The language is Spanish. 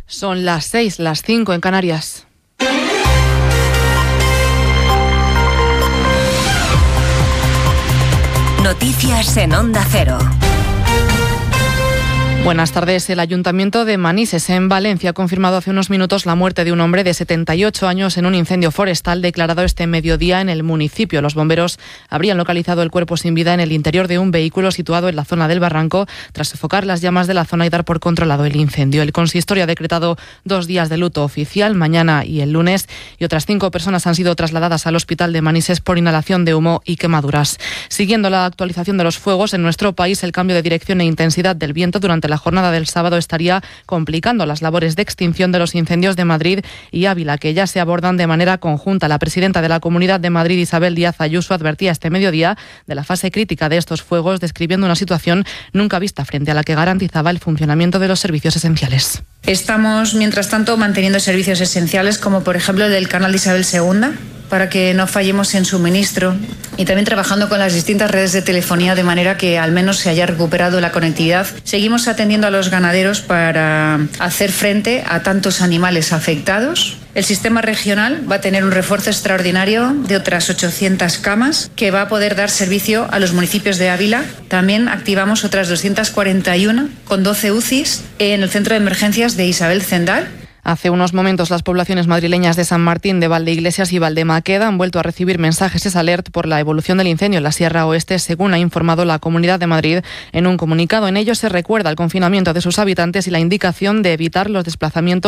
Son las 6, las 5 en Canarias. Noticias en Onda Cero. Buenas tardes. El Ayuntamiento de Manises, en Valencia, ha confirmado hace unos minutos la muerte de un hombre de 78 años en un incendio forestal declarado este mediodía en el municipio. Los bomberos habrían localizado el cuerpo sin vida en el interior de un vehículo situado en la zona del barranco tras sofocar las llamas de la zona y dar por controlado el incendio. El consistorio ha decretado 2 días de luto oficial, mañana y el lunes, y otras 5 personas han sido trasladadas al hospital de Manises por inhalación de humo y quemaduras. Siguiendo la actualización de los fuegos en nuestro país, el cambio de dirección e intensidad del viento durante la jornada del sábado estaría complicando las labores de extinción de los incendios de Madrid y Ávila, que ya se abordan de manera conjunta. La presidenta de la Comunidad de Madrid, Isabel Díaz Ayuso, advertía este mediodía de la fase crítica de estos fuegos, describiendo una situación nunca vista frente a la que garantizaba el funcionamiento de los servicios esenciales. Estamos, mientras tanto, manteniendo servicios esenciales como, por ejemplo, el del canal de Isabel II, para que no fallemos en suministro, y también trabajando con las distintas redes de telefonía de manera que al menos se haya recuperado la conectividad. Seguimos atendiendo a los ganaderos para hacer frente a tantos animales afectados. El sistema regional va a tener un refuerzo extraordinario de otras 800 camas que va a poder dar servicio a los municipios de Ávila. También activamos otras 241 con 12 UCIs en el centro de emergencias de Isabel Zendal. Hace unos momentos las poblaciones madrileñas de San Martín, de Valdeiglesias y Valdemaqueda han vuelto a recibir mensajes alert por la evolución del incendio en la Sierra Oeste, según ha informado la Comunidad de Madrid en un comunicado. En ello se recuerda el confinamiento de sus habitantes y la indicación de evitar los desplazamientos